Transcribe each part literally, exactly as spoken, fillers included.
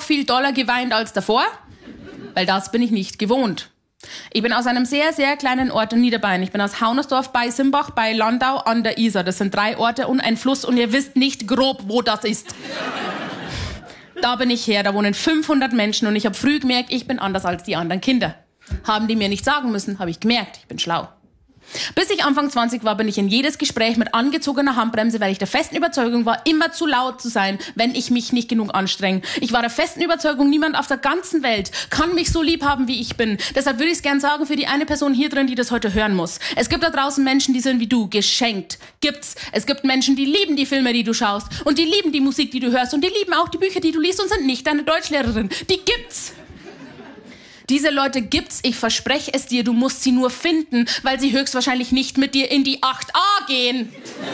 viel doller geweint als davor, weil das bin ich nicht gewohnt. Ich bin aus einem sehr, sehr kleinen Ort in Niederbayern. Ich bin aus Haunersdorf bei Simbach, bei Landau an der Isar. Das sind drei Orte und ein Fluss und ihr wisst nicht grob, wo das ist. Da bin ich her, da wohnen fünfhundert Menschen und ich habe früh gemerkt, ich bin anders als die anderen Kinder. Haben die mir nicht sagen müssen, habe ich gemerkt, ich bin schlau. Bis ich Anfang zwanzig war, bin ich in jedes Gespräch mit angezogener Handbremse, weil ich der festen Überzeugung war, immer zu laut zu sein, wenn ich mich nicht genug anstrenge. Ich war der festen Überzeugung, niemand auf der ganzen Welt kann mich so lieb haben, wie ich bin. Deshalb würde ich es gern sagen für die eine Person hier drin, die das heute hören muss. Es gibt da draußen Menschen, die sind wie du, geschenkt. Gibt's. Es gibt Menschen, die lieben die Filme, die du schaust. Und die lieben die Musik, die du hörst. Und die lieben auch die Bücher, die du liest und sind nicht deine Deutschlehrerin. Die gibt's. Diese Leute gibt's, ich verspreche es dir, du musst sie nur finden, weil sie höchstwahrscheinlich nicht mit dir in die acht a gehen.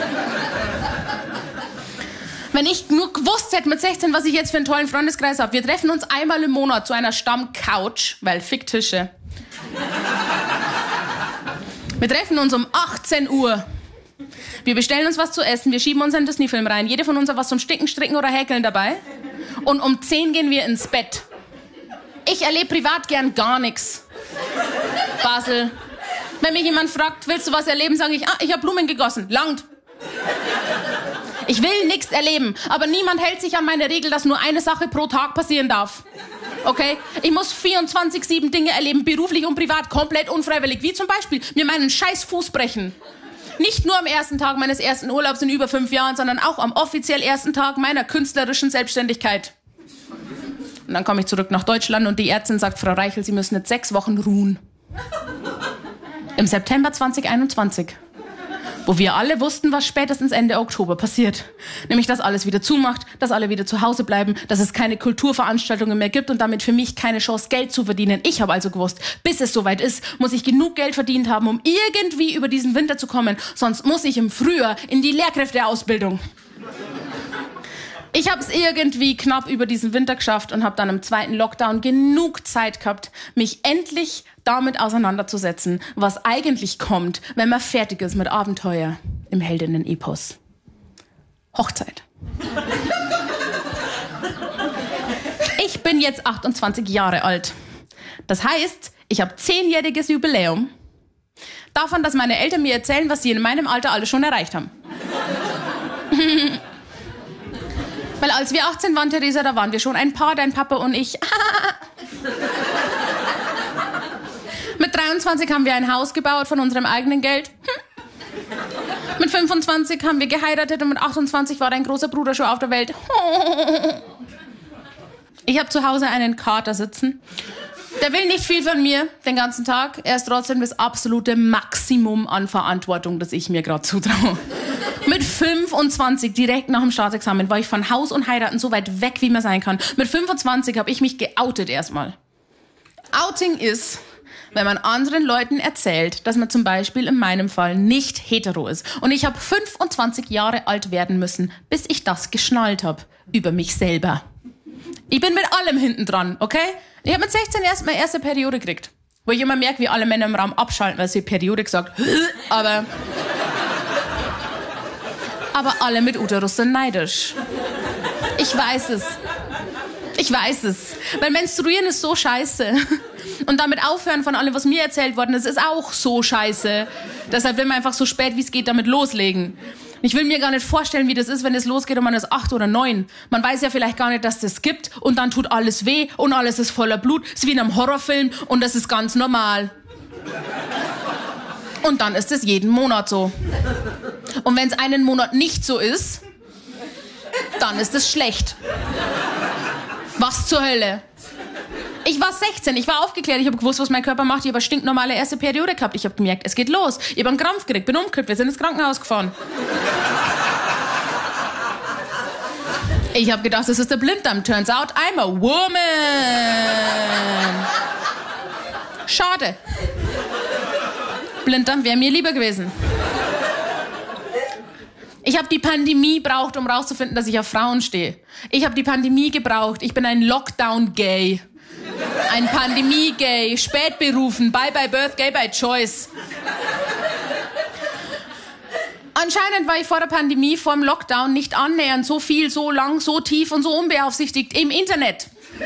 Wenn ich nur gewusst hätte mit sechzehn, was ich jetzt für einen tollen Freundeskreis habe. Wir treffen uns einmal im Monat zu einer Stammcouch, weil fick Tische. Wir treffen uns um achtzehn Uhr. Wir bestellen uns was zu essen, wir schieben uns einen Disney-Film rein. Jede von uns hat was zum Sticken, Stricken oder Häkeln dabei. Und um zehn gehen wir ins Bett. Ich erlebe privat gern gar nichts. Basel. Wenn mich jemand fragt, willst du was erleben, sage ich, ah, ich habe Blumen gegossen. Langt. Ich will nichts erleben, aber niemand hält sich an meine Regel, dass nur eine Sache pro Tag passieren darf. Okay? Ich muss vierundzwanzig sieben Dinge erleben, beruflich und privat, komplett unfreiwillig. Wie zum Beispiel mir meinen scheiß Fuß brechen. Nicht nur am ersten Tag meines ersten Urlaubs in über fünf Jahren, sondern auch am offiziell ersten Tag meiner künstlerischen Selbstständigkeit. Und dann komme ich zurück nach Deutschland und die Ärztin sagt, Frau Reichel, Sie müssen jetzt sechs Wochen ruhen. Im September zwanzig einundzwanzig. Wo wir alle wussten, was spätestens Ende Oktober passiert. Nämlich, dass alles wieder zumacht, dass alle wieder zu Hause bleiben, dass es keine Kulturveranstaltungen mehr gibt und damit für mich keine Chance, Geld zu verdienen. Ich habe also gewusst, bis es soweit ist, muss ich genug Geld verdient haben, um irgendwie über diesen Winter zu kommen. Sonst muss ich im Frühjahr in die Lehrkräfteausbildung. Ich habe es irgendwie knapp über diesen Winter geschafft und habe dann im zweiten Lockdown genug Zeit gehabt, mich endlich damit auseinanderzusetzen, was eigentlich kommt, wenn man fertig ist mit Abenteuer im Heldinnen-Epos. Hochzeit. Ich bin jetzt achtundzwanzig Jahre alt. Das heißt, ich habe zehnjähriges Jubiläum davon, dass meine Eltern mir erzählen, was sie in meinem Alter alles schon erreicht haben. Weil als wir achtzehn waren, Theresa, da waren wir schon ein Paar, dein Papa und ich. Mit dreiundzwanzig haben wir ein Haus gebaut von unserem eigenen Geld. Mit fünfundzwanzig haben wir geheiratet und mit achtundzwanzig war dein großer Bruder schon auf der Welt. Ich habe zu Hause einen Kater sitzen. Der will nicht viel von mir den ganzen Tag. Er ist trotzdem das absolute Maximum an Verantwortung, das ich mir gerade zutraue. Mit fünfundzwanzig, direkt nach dem Staatsexamen, war ich von Haus und Heiraten so weit weg, wie man sein kann. Mit fünfundzwanzig habe ich mich geoutet erstmal. Outing ist, wenn man anderen Leuten erzählt, dass man zum Beispiel in meinem Fall nicht hetero ist. Und ich habe fünfundzwanzig Jahre alt werden müssen, bis ich das geschnallt habe über mich selber. Ich bin mit allem hinten dran, okay? Ich habe mit sechzehn erst meine erste Periode gekriegt. Wo ich immer merke, wie alle Männer im Raum abschalten, weil sie Periode gesagt, aber... Aber alle mit Uterus sind neidisch. Ich weiß es. Ich weiß es. Weil Menstruieren ist so scheiße. Und damit aufhören von allem, was mir erzählt worden ist, ist auch so scheiße. Deshalb will man einfach so spät wie es geht damit loslegen. Ich will mir gar nicht vorstellen, wie das ist, wenn es losgeht und man ist acht oder neun. Man weiß ja vielleicht gar nicht, dass das gibt und dann tut alles weh und alles ist voller Blut. Es ist wie in einem Horrorfilm und das ist ganz normal. Und dann ist es jeden Monat so. Und wenn es einen Monat nicht so ist, dann ist es schlecht. Was zur Hölle? Ich war sechzehn, ich war aufgeklärt, ich habe gewusst, was mein Körper macht. Ich habe eine stinknormale erste Periode gehabt. Ich habe gemerkt, es geht los. Ich habe einen Krampf gekriegt, bin umgekippt, wir sind ins Krankenhaus gefahren. Ich habe gedacht, das ist der Blinddarm. Turns out, I'm a woman. Schade. Blinddarm wäre mir lieber gewesen. Ich habe die Pandemie gebraucht, um rauszufinden, dass ich auf Frauen stehe. Ich habe die Pandemie gebraucht. Ich bin ein Lockdown-Gay. Ein Pandemie-Gay. Spätberufen. Bye bye birth, gay by choice. Anscheinend war ich vor der Pandemie, vor dem Lockdown, nicht annähernd so viel, so lang, so tief und so unbeaufsichtigt im Internet.